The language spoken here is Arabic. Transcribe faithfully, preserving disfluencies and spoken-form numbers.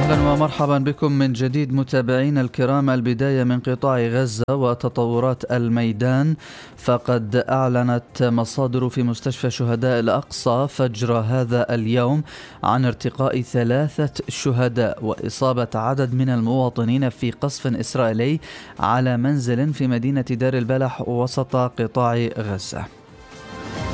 أهلا ومرحبا بكم من جديد متابعين الكرام. البداية من قطاع غزة وتطورات الميدان. فقد أعلنت مصادر في مستشفى شهداء الأقصى فجر هذا اليوم عن ارتقاء ثلاثة شهداء وإصابة عدد من المواطنين في قصف إسرائيلي على منزل في مدينة دير البلح وسط قطاع غزة.